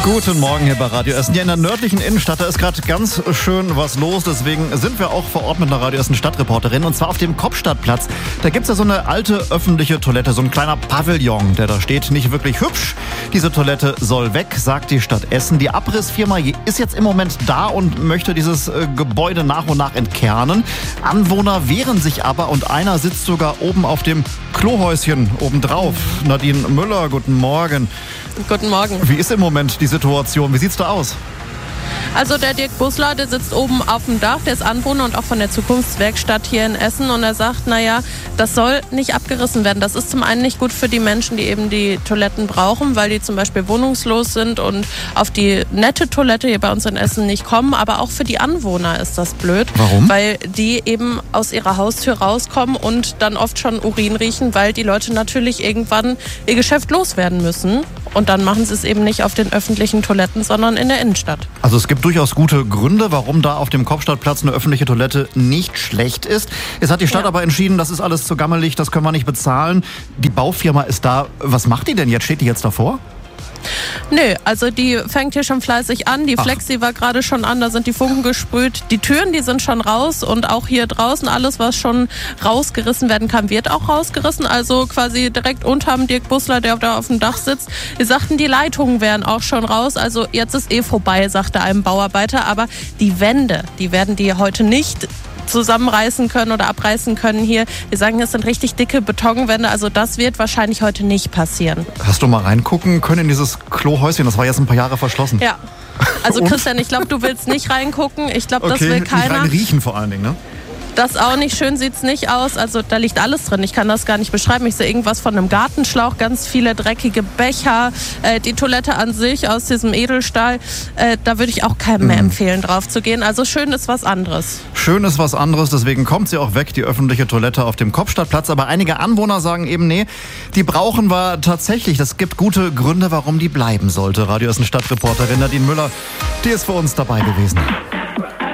Guten Morgen hier bei Radio Essen. Hier in der nördlichen Innenstadt, da ist gerade ganz schön was los. Deswegen sind wir auch vor Ort mit einer Radio Essen Stadtreporterin. Und zwar auf dem Kopfstadtplatz. Da gibt's ja so eine alte öffentliche Toilette, so ein kleiner Pavillon, der da steht. Nicht wirklich hübsch. Diese Toilette soll weg, sagt die Stadt Essen. Die Abrissfirma ist jetzt im Moment da und möchte dieses Gebäude nach und nach entkernen. Anwohner wehren sich aber und einer sitzt sogar oben auf dem Klohäuschen obendrauf. Nadine Müller, guten Morgen. Guten Morgen. Wie ist im Moment die Situation? Wie sieht's da aus? Also der Dirk Bussler, der sitzt oben auf dem Dach, der ist Anwohner und auch von der Zukunftswerkstatt hier in Essen und er sagt, naja, das soll nicht abgerissen werden. Das ist zum einen nicht gut für die Menschen, die eben die Toiletten brauchen, weil die zum Beispiel wohnungslos sind und auf die nette Toilette hier bei uns in Essen nicht kommen, aber auch für die Anwohner ist das blöd. Warum? Weil die eben aus ihrer Haustür rauskommen und dann oft schon Urin riechen, weil die Leute natürlich irgendwann ihr Geschäft loswerden müssen und dann machen sie es eben nicht auf den öffentlichen Toiletten, sondern in der Innenstadt. Also es gibt durchaus gute Gründe, warum da auf dem Kopfstadtplatz eine öffentliche Toilette nicht schlecht ist. Jetzt hat die Stadt aber entschieden, das ist alles zu gammelig, das können wir nicht bezahlen. Die Baufirma ist da. Was macht die denn jetzt? Steht die jetzt davor? Nö, also die fängt hier schon fleißig an. Die Flexi war gerade schon an, da sind die Funken gesprüht. Die Türen, die sind schon raus und auch hier draußen alles, was schon rausgerissen werden kann, wird auch rausgerissen. Also quasi direkt unterm Dirk Bussler, der da auf dem Dach sitzt. Wir sagten, die Leitungen wären auch schon raus. Also jetzt ist vorbei, sagte einem Bauarbeiter. Aber die Wände, die werden die heute nicht zusammenreißen können oder abreißen können hier. Wir sagen, es sind richtig dicke Betonwände, also das wird wahrscheinlich heute nicht passieren. Hast du mal reingucken können in dieses Klohäuschen? Das war jetzt ein paar Jahre verschlossen. Ja, also Christian, ich glaube, du willst nicht reingucken. Ich glaube, das will nicht keiner. rein riechen vor allen Dingen, ne? Das auch nicht, schön sieht's nicht aus, also da liegt alles drin, ich kann das gar nicht beschreiben. Ich sehe irgendwas von einem Gartenschlauch, ganz viele dreckige Becher, die Toilette an sich aus diesem Edelstahl, da würde ich auch keinem mehr empfehlen, drauf zu gehen. Also schön ist was anderes. Schön ist was anderes, deswegen kommt sie auch weg, die öffentliche Toilette auf dem Kopfstadtplatz. Aber einige Anwohner sagen eben, nee, die brauchen wir tatsächlich. Es gibt gute Gründe, warum die bleiben sollte. Radio Essen Stadtreporterin Nadine Müller, die ist für uns dabei gewesen.